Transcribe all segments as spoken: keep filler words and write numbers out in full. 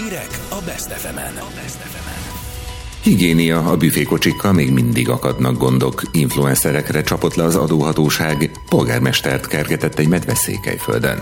Hírek a Best ef emen. Higiénia, a büfékocsikkal még mindig akadnak gondok. Influencerekre csapott le az adóhatóság, polgármestert kergetett egy medve Székelyföldön.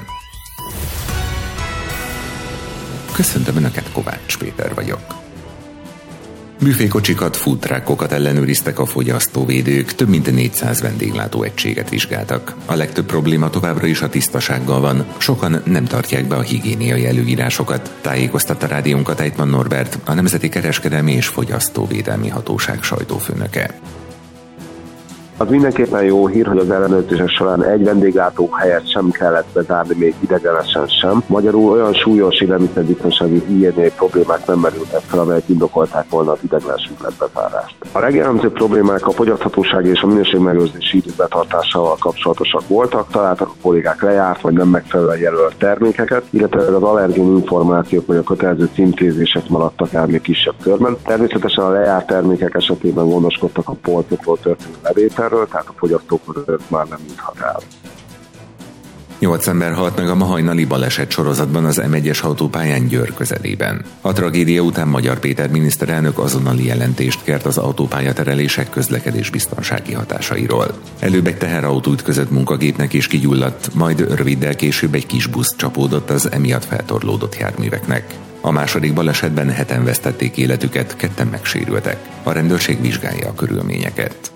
Köszöntöm Önöket, Kovács Péter vagyok. Büfékocsikat, foodtruckokat ellenőriztek a fogyasztóvédők, több mint négyszáz vendéglátóegységet vizsgáltak. A legtöbb probléma továbbra is a tisztasággal van, sokan nem tartják be a higiéniai előírásokat, tájékoztatta rádiónkat Eitmann Norbert, a Nemzeti Kereskedelmi és Fogyasztóvédelmi Hatóság sajtófőnöke. Az mindenképpen jó hír, hogy az ellenőrzések során egy vendéglátó helyet sem kellett bezárni, még idegenesen sem. Magyarul olyan súlyos élelmiszerbiztonsági higiéniai problémák nem merültek fel, amelyek indokolták volna az ideiglenes üzletbezárást. A legjellemzőbb problémák a fogyaszthatósági és a minőségmegőrzési idők betartásával kapcsolatosak voltak, találtak a kollégák lejárt vagy nem megfelelően jelölt termékeket, illetve az allergén információk vagy a kötelező címkézések maradtak el még kisebb körben. Természetesen a lejárt termékek esetében gondoskodtak a polcokról történő levétel, tehát a fogyasztókhoz már nem juthat el. Nyolc ember halt meg a ma hajnali baleset sorozatban az em egyes autópályán Győr közelében. A tragédia után Magyar Péter miniszterelnök azonnali jelentést kért az autópályaterelések közlekedésbiztonsági hatásairól. Előbb egy teherautó ütközött munkagépnek és kigyulladt, majd röviddel később egy kis busz csapódott az emiatt feltorlódott járműveknek. A második balesetben heten vesztették életüket, ketten megsérültek. A rendőrség vizsgálja a körülményeket.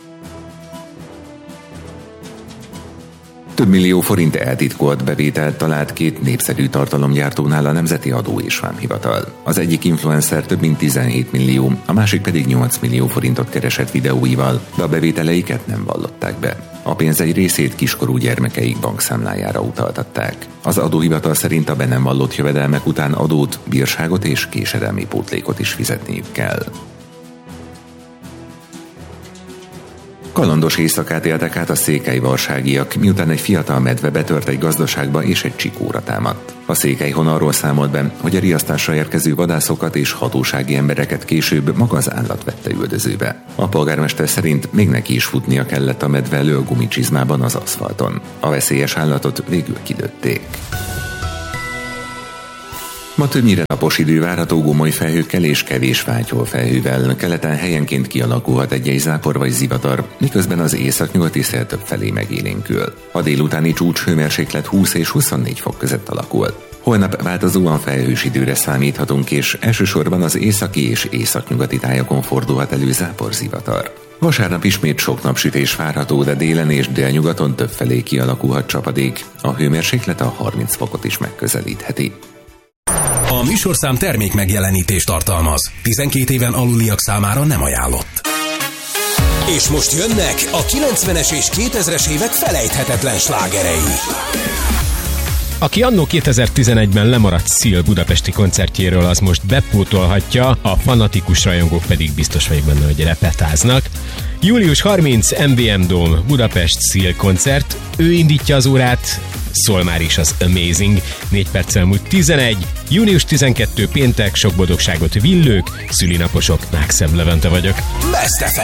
Több millió forint eltitkolt bevételt talált két népszerű tartalomgyártónál a Nemzeti Adó és Vámhivatal. Az egyik influencer több mint tizenhét millió, a másik pedig nyolc millió forintot keresett videóival, de a bevételeiket nem vallották be. A pénz egy részét kiskorú gyermekeik bankszámlájára utaltatták. Az adóhivatal szerint a be nem vallott jövedelmek után adót, bírságot és késedelmi pótlékot is fizetniük kell. Kalandos éjszakát éltek át a székelyvarságiak, miután egy fiatal medve betört egy gazdaságba és egy csikóra támadt. A Székelyhon arról számolt be, hogy a riasztásra érkező vadászokat és hatósági embereket később maga az állat vette üldözőbe. A polgármester szerint még neki is futnia kellett a medve elő a gumicsizmában az aszfalton. A veszélyes állatot végül kilőtték. Ma többnyire napos idő várható gomoly felhőkkel és kevés fátyolfelhővel, keleten helyenként kialakulhat egy-egy zápor vagy zivatar, miközben az északnyugati szél több felé megélénkül. A délutáni csúcshőmérséklet húsz és huszonnégy fok között alakul. Holnap változóan felhős időre számíthatunk, és elsősorban az északi és északnyugati tájakon fordulhat elő záporzivatar. Vasárnap ismét sok napsütés várható, de délen és délnyugaton több felé kialakulhat csapadék. A hőmérséklet a harminc fokot is megközelítheti. A műsorszám termék megjelenítést tartalmaz. tizenkét éven aluliak számára nem ajánlott. És most jönnek a kilencvenes és kétezres évek felejthetetlen slágerei. Aki annó kétezer-tizenegyben lemaradt Seal budapesti koncertjéről, az most bepótolhatja, a fanatikus rajongók pedig biztos vagyok benne, hogy repetáznak. július harmincadika em vé em Dome Budapest Seal koncert, ő indítja az órát, szól már is az Amazing, négy perccel múlt tizenegy, június tizenkettedike péntek, sok boldogságot villők, szülinaposok, Nákszem Levente vagyok. Best ef em.